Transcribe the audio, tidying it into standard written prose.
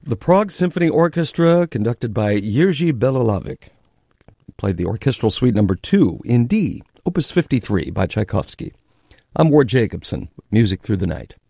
The Prague Symphony Orchestra, conducted by Jiří Bělohlávek, played the Orchestral Suite No. 2 in D, Opus 53 by Tchaikovsky. I'm Ward Jacobson, Music Through the Night.